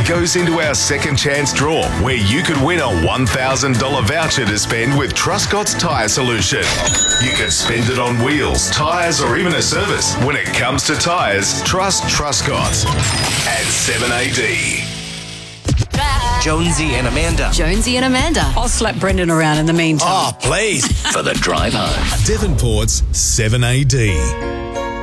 goes into our second chance draw, where you could win a $1,000 voucher to spend with Truscott's Tyre Solution. You can spend it on wheels, tyres, or even a service. When it comes to tyres, trust Truscott at 7AD. Jonesy and Amanda. Jonesy and Amanda. I'll slap Brendan around in the meantime. Oh, please. For the drive home. Devonport's 7AD.